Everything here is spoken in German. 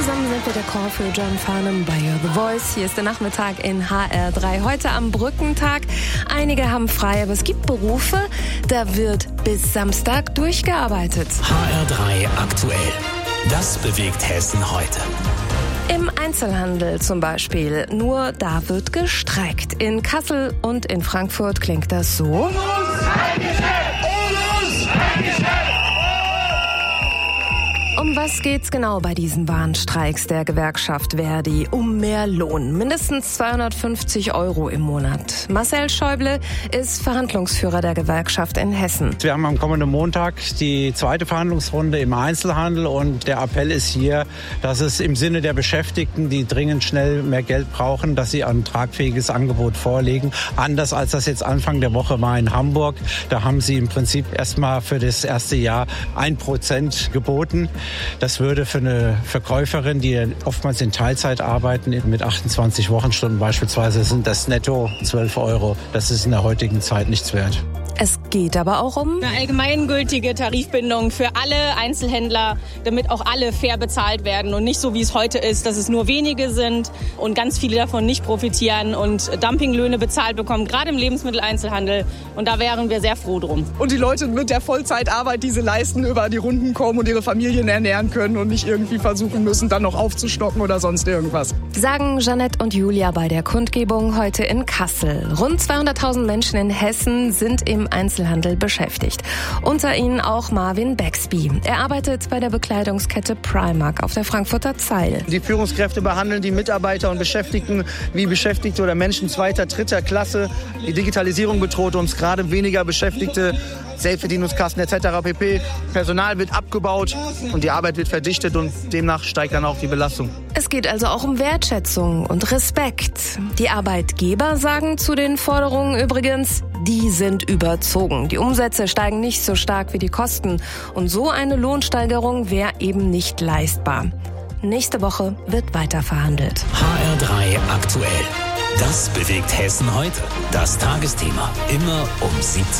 zusammen sind wir der Chor für John Farnham bei The Voice. Hier ist der Nachmittag in HR3. Heute am Brückentag. Einige haben frei, aber es gibt Berufe, da wird bis Samstag durchgearbeitet. HR3 aktuell. Das bewegt Hessen heute. Im Einzelhandel zum Beispiel. Nur da wird gestreikt. In Kassel und in Frankfurt klingt das so. Um was geht's genau bei diesen Warnstreiks der Gewerkschaft Verdi? Um mehr Lohn. Mindestens 250 € im Monat. Marcel Schäuble ist Verhandlungsführer der Gewerkschaft in Hessen. Wir haben am kommenden Montag die zweite Verhandlungsrunde im Einzelhandel und der Appell ist hier, dass es im Sinne der Beschäftigten, die dringend schnell mehr Geld brauchen, dass sie ein tragfähiges Angebot vorlegen. Anders als das jetzt Anfang der Woche war in Hamburg. Da haben sie im Prinzip erstmal für das erste Jahr 1% geboten. Das würde für eine Verkäuferin, die oftmals in Teilzeit arbeiten, mit 28 Wochenstunden beispielsweise, sind das netto 12 €. Das ist in der heutigen Zeit nichts wert. Es geht aber auch um eine allgemeingültige Tarifbindung für alle Einzelhändler, damit auch alle fair bezahlt werden und nicht so, wie es heute ist, dass es nur wenige sind und ganz viele davon nicht profitieren und Dumpinglöhne bezahlt bekommen, gerade im Lebensmitteleinzelhandel. Und da wären wir sehr froh drum. Und die Leute mit der Vollzeitarbeit, die sie leisten, über die Runden kommen und ihre Familien ernähren können und nicht irgendwie versuchen müssen, dann noch aufzustocken oder sonst irgendwas. Sagen Jeanette und Julia bei der Kundgebung heute in Kassel. Rund 200.000 Menschen in Hessen sind im Einzelhandel beschäftigt. Unter ihnen auch Marvin Bexby. Er arbeitet bei der Bekleidungskette Primark auf der Frankfurter Zeil. Die Führungskräfte behandeln die Mitarbeiter und Beschäftigten wie Beschäftigte oder Menschen zweiter, dritter Klasse. Die Digitalisierung bedroht uns, gerade weniger Beschäftigte, Selbstbedienungskassen etc. pp. Personal wird abgebaut und die Arbeit wird verdichtet und demnach steigt dann auch die Belastung. Es geht also auch um Wertschätzung und Respekt. Die Arbeitgeber sagen zu den Forderungen übrigens, die sind überzogen. Die Umsätze steigen nicht so stark wie die Kosten. Und so eine Lohnsteigerung wäre eben nicht leistbar. Nächste Woche wird weiter verhandelt. HR3 aktuell. Das bewegt Hessen heute. Das Tagesthema. Immer um 17